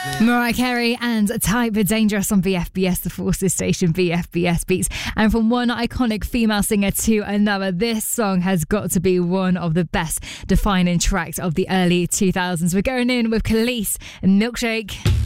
Mariah Carey and Type Dangerous on BFBS, the Forces station, BFBS Beats. And from one iconic female singer to another, this song has got to be one of the best defining tracks of the early 2000s. We're going in with Khalees and Milkshake.